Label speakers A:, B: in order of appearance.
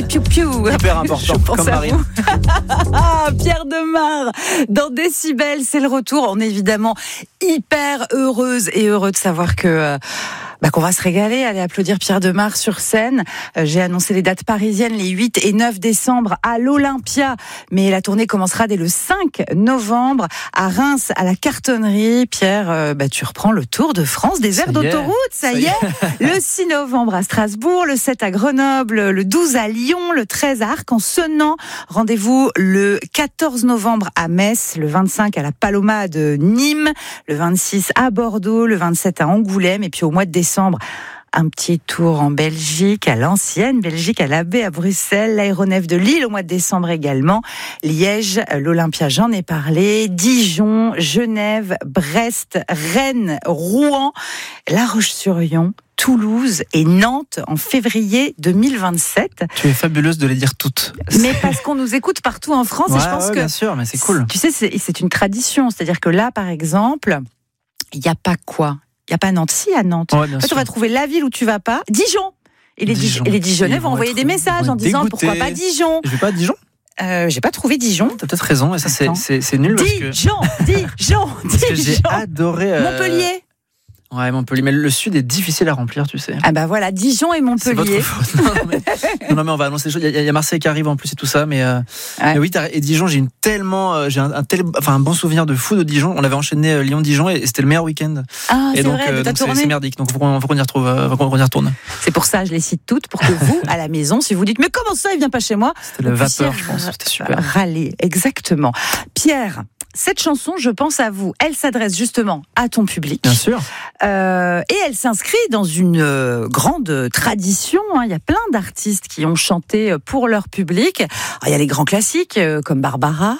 A: et piou-piou.
B: Hyper important, comme Marine.
A: Pierre Demar, dans Décibel, c'est le retour. On est évidemment hyper heureuse et heureux de savoir que... qu'on va se régaler, aller applaudir Pierre Demar sur scène. J'ai annoncé les dates parisiennes les 8 et 9 décembre à l'Olympia, mais la tournée commencera dès le 5 novembre à Reims, à la Cartonnerie. Pierre, tu reprends le tour de France des aires d'autoroute, ça y est. Le 6 novembre à Strasbourg, le 7 à Grenoble, le 12 à Lyon, le 13 à Arc-en-Senans. Rendez-vous le 14 novembre à Metz, le 25 à la Paloma de Nîmes, le 26 à Bordeaux, le 27 à Angoulême, et puis au mois de décembre, un petit tour en Belgique, à l'ancienne Belgique, à la baie, à Bruxelles, l'aéronef de Lille au mois de décembre également, Liège, l'Olympia, j'en ai parlé, Dijon, Genève, Brest, Rennes, Rouen, La Roche-sur-Yon, Toulouse et Nantes en février 2027.
B: Tu es fabuleuse de les dire toutes.
A: Mais parce qu'on nous écoute partout en France, et je pense que...
B: bien sûr, mais c'est cool.
A: Tu sais, c'est une tradition, c'est-à-dire que là, par exemple, il n'y a pas quoi ? Il n'y a pas Nantes. Si, à Nantes.
B: Ouais,
A: tu vas trouver la ville où tu vas pas. Dijon. Et les Dijonnais vont envoyer des messages en disant pourquoi pas Dijon.
B: Je vais pas à Dijon.
A: J'ai pas trouvé Dijon.
B: T'as peut-être raison, et ça c'est nul.
A: Dijon.
B: Parce que j'ai adoré.
A: Montpellier.
B: Ouais, Montpellier, mais le sud est difficile à remplir, tu sais.
A: Ah bah voilà, Dijon et Montpellier.
B: C'est votre faute. Non, mais on va annoncer les choses. Il y a Marseille qui arrive en plus et tout ça, mais oui, et Dijon, j'ai un bon souvenir de fou de Dijon. On avait enchaîné Lyon-Dijon et c'était le meilleur week-end.
A: Ah,
B: et
A: c'est
B: donc,
A: vrai,
B: donc c'est merdique. Donc faut qu'on y retourne.
A: C'est pour ça, je les cite toutes pour que vous, à la maison, si vous dites mais comment ça, il vient pas chez moi,
B: c'était le vapeur, je pense. C'était super.
A: Râler, exactement. Pierre. Cette chanson, je pense à vous, elle s'adresse justement à ton public.
B: Bien sûr.
A: Et elle s'inscrit dans une grande tradition. Il y a plein d'artistes qui ont chanté pour leur public. Alors, il y a les grands classiques comme Barbara,